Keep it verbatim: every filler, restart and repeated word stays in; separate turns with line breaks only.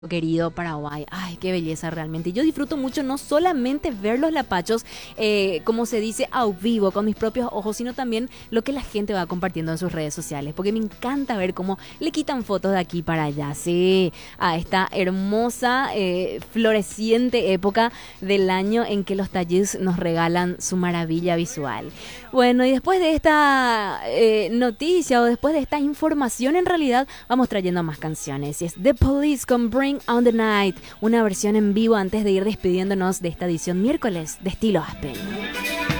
Querido Paraguay, ay, qué belleza realmente. Yo disfruto mucho no solamente ver los lapachos, eh, como se dice, a vivo, con mis propios ojos, sino también lo que la gente va compartiendo en sus redes sociales, porque me encanta ver cómo le quitan fotos de aquí para allá, sí, a esta hermosa, eh, floreciente época del año en que los talleres nos regalan su maravilla visual. Bueno, y después de esta eh, noticia o después de esta información, en realidad vamos trayendo más canciones. Y es The Police con Bring on the Night, una versión en vivo antes de ir despidiéndonos de esta edición miércoles de Estilo Aspen.